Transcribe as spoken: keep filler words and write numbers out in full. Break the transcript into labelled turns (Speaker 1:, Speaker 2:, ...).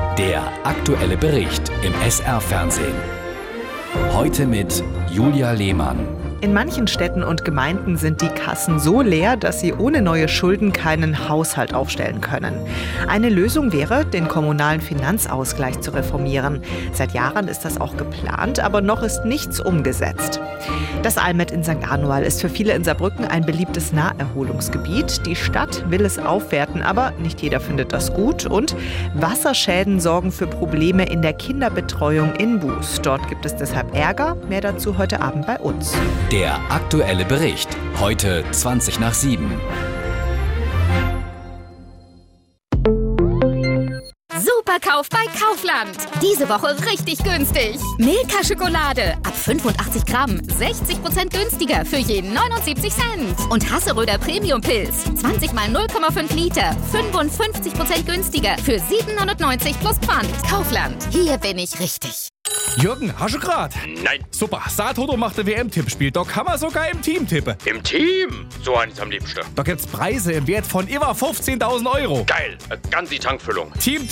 Speaker 1: Der aktuelle Bericht im S R-Fernsehen. Heute mit Julia Lehmann.
Speaker 2: In manchen Städten und Gemeinden sind die Kassen so leer, dass sie ohne neue Schulden keinen Haushalt aufstellen können. Eine Lösung wäre, den kommunalen Finanzausgleich zu reformieren. Seit Jahren ist das auch geplant, aber noch ist nichts umgesetzt. Das Almet in Sankt Anual ist für viele in Saarbrücken ein beliebtes Naherholungsgebiet. Die Stadt will es aufwerten, aber nicht jeder findet das gut. Und Wasserschäden sorgen für Probleme in der Kinderbetreuung in Buß. Dort gibt es deshalb Ärger. Mehr dazu heute Abend bei uns.
Speaker 1: Der aktuelle Bericht. Heute zwanzig nach sieben.
Speaker 3: Superkauf bei Kaufland. Diese Woche richtig günstig. Milka-Schokolade ab fünfundachtzig Gramm, sechzig Prozent günstiger für jeden neunundsiebzig Cent. Und Hasseröder Premium-Pilz, zwanzig mal null Komma fünf Liter, fünfundfünfzig Prozent günstiger für siebenhundertneunzig plus Pfand. Kaufland, hier bin ich richtig.
Speaker 4: Jürgen, hast du grad?
Speaker 5: Nein.
Speaker 4: Super, Saartoto macht ein W M-Tippspiel. Da kann man sogar im Team tippen.
Speaker 5: Im Team? So eins am liebsten.
Speaker 4: Da gibt's Preise im Wert von über fünfzehntausend Euro.
Speaker 5: Geil, eine ganze Tankfüllung.
Speaker 4: Team